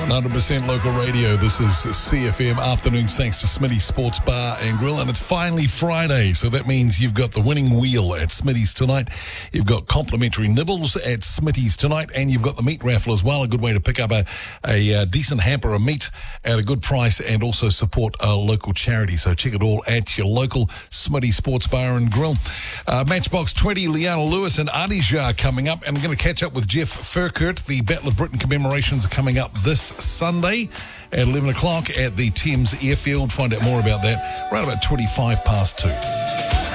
100% local radio. This is CFM Afternoons, thanks to Smitty's Sports Bar and Grill. And it's finally Friday, so that means you've got the winning wheel at Smitty's tonight. You've got complimentary nibbles at Smitty's tonight, and you've got the meat raffle as well. A good way to pick up a decent hamper of meat at a good price and also support a local charity. So check it all at your local Smitty's Sports Bar and Grill. Matchbox 20, Liana Lewis and Adija coming up. And I'm going to catch up with Jeff Furkert. The Battle of Britain commemorations are coming up this Sunday at 11 o'clock at the Thames Airfield. Find out more about that right about 25 past 2.